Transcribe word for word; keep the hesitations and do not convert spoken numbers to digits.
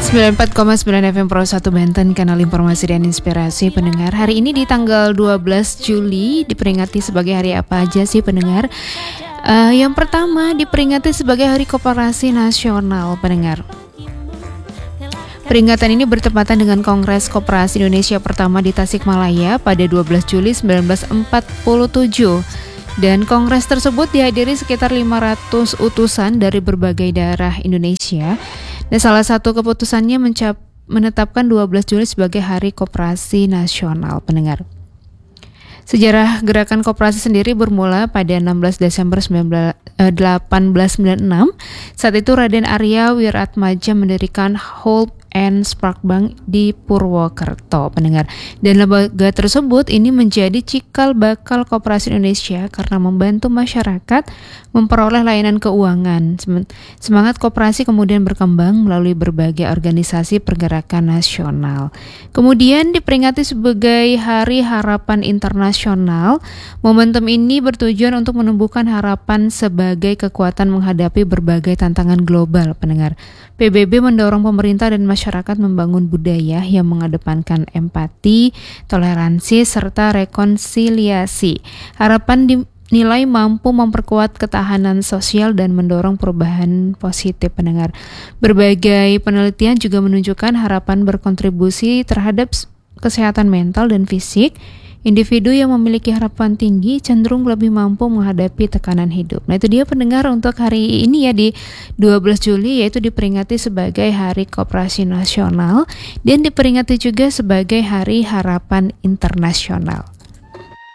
sembilan puluh empat koma sembilan F M Pro satu Banten, kanal informasi dan inspirasi pendengar. Hari ini di tanggal dua belas Juli diperingati sebagai hari apa aja sih pendengar? Uh, yang pertama diperingati sebagai Hari Koperasi Nasional pendengar. Peringatan ini bertepatan dengan Kongres Koperasi Indonesia pertama di Tasikmalaya pada dua belas Juli seribu sembilan ratus empat puluh tujuh. Dan kongres tersebut dihadiri sekitar lima ratus utusan dari berbagai daerah Indonesia. Dan salah satu keputusannya mencap, menetapkan dua belas Juli sebagai Hari Koperasi Nasional pendengar. Sejarah gerakan koperasi sendiri bermula pada enam belas Desember delapan belas sembilan puluh enam. Saat itu Raden Arya Wiratmadja mendirikan Hope and Spark Bank di Purwokerto pendengar. Dan lembaga tersebut ini menjadi cikal bakal koperasi Indonesia karena membantu masyarakat memperoleh layanan keuangan. Semangat koperasi kemudian berkembang melalui berbagai organisasi pergerakan nasional. Kemudian diperingati sebagai Hari Harapan Internasional. Momentum ini bertujuan untuk menumbuhkan harapan sebagai kekuatan menghadapi berbagai tantangan global pendengar. P B B mendorong pemerintah dan masyarakat membangun budaya yang mengedepankan empati, toleransi, serta rekonsiliasi. Harapan dinilai mampu memperkuat ketahanan sosial dan mendorong perubahan positif pendengar. Berbagai penelitian juga menunjukkan harapan berkontribusi terhadap kesehatan mental dan fisik. Individu yang memiliki harapan tinggi cenderung lebih mampu menghadapi tekanan hidup. Nah itu dia pendengar untuk hari ini ya di dua belas Juli, yaitu diperingati sebagai Hari Koperasi Nasional dan diperingati juga sebagai Hari Harapan Internasional.